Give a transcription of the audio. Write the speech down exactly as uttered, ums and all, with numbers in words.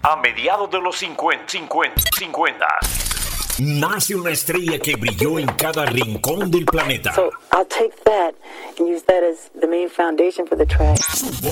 A mediados de los cincuenta, cincuenta, cincuenta, nace una estrella que brilló en cada rincón del planeta. So I'll take that and use that as the main foundation for the track. Su